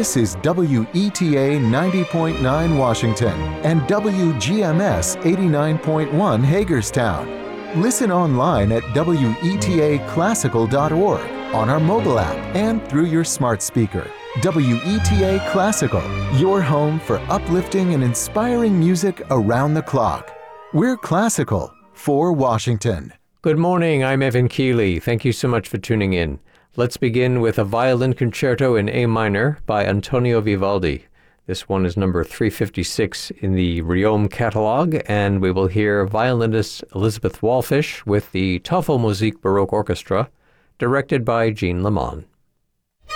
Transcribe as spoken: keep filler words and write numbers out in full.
This is W E T A ninety point nine Washington and W G M S eighty-nine point one Hagerstown. Listen online at W E T A classical dot org, on our mobile app, and through your smart speaker. W E T A Classical, your home for uplifting and inspiring music around the clock. We're classical for Washington. Good morning, I'm Evan Keeley. Thank you so much for tuning in. Let's begin with a violin concerto in A minor by Antonio Vivaldi. This one is number three fifty-six in the Riom catalog, and we will hear violinist Elizabeth Wallfish with the Tafelmusik Baroque Orchestra, directed by Jean Lemon.